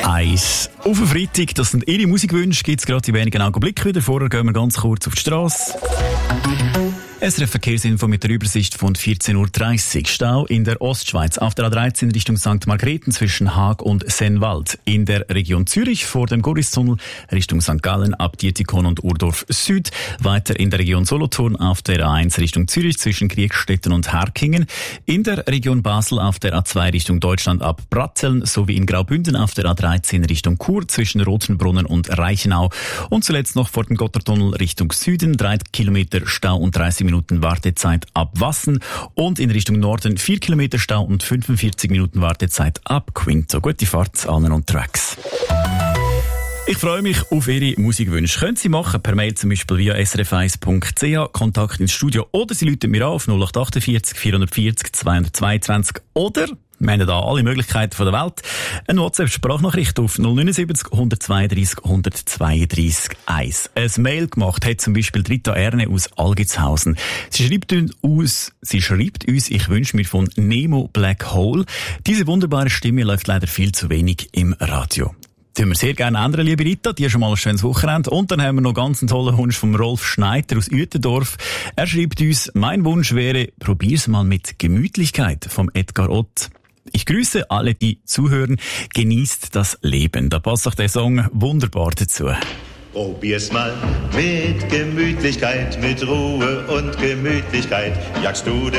1. Auf den Freitag, das sind Ihre Musikwünsche, gibt es gerade in wenigen Augenblicken wieder. Vorher gehen wir ganz kurz auf die Straße. SRF Verkehrsinfo mit der Übersicht von 14.30 Uhr. Stau in der Ostschweiz auf der A13 Richtung St. Margrethen zwischen Haag und Sennwald. In der Region Zürich vor dem Goristunnel Richtung St. Gallen ab Dietikon und Urdorf Süd. Weiter in der Region Solothurn auf der A1 Richtung Zürich zwischen Kriegstetten und Herkingen. In der Region Basel auf der A2 Richtung Deutschland ab Bratzeln sowie in Graubünden auf der A13 Richtung Chur zwischen Rothenbrunnen und Reichenau. Und zuletzt noch vor dem Gotthardtunnel Richtung Süden 3 Kilometer Stau und 30 Minuten Wartezeit ab Wassen und in Richtung Norden 4 Kilometer Stau und 45 Minuten Wartezeit ab Quinto. Gute Fahrt allen unterwegs. Ich freue mich auf Ihre Musikwünsche. Können Sie machen, per Mail zum Beispiel via srf1.ch, Kontakt ins Studio, oder Sie rufen mir an auf 0848 440 222 oder wir haben da alle Möglichkeiten der Welt. Eine WhatsApp-Sprachnachricht auf 079 132 132 1. Ein Mail gemacht hat zum Beispiel Rita Erne aus Algitshausen. Sie schreibt uns, ich wünsche mir von Nemo Black Hole. Diese wunderbare Stimme läuft leider viel zu wenig im Radio. Tun wir sehr gerne ändern, liebe Rita. Dir schon mal ein schönes Wochenende. Und dann haben wir noch ganz einen tollen Wunsch vom Rolf Schneider aus Uetendorf. Er schreibt uns, mein Wunsch wäre, probier's mal mit Gemütlichkeit vom Edgar Ott. Ich grüße alle, die zuhören. Genießt das Leben. Da passt auch der Song wunderbar dazu. Probier's mal mit Gemütlichkeit, mit Ruhe und Gemütlichkeit. Jagst du